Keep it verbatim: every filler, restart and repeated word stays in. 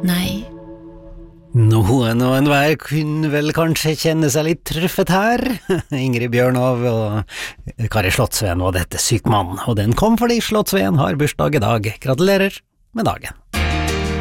Nei. Noen og enhver kunne vel kanskje kjenne seg litt truffet her. Ingrid Bjørnov og Kari Slottsveen var dette syk mann, og den kom fordi Slottsveen har bursdag i dag. Gratulerer med dagen.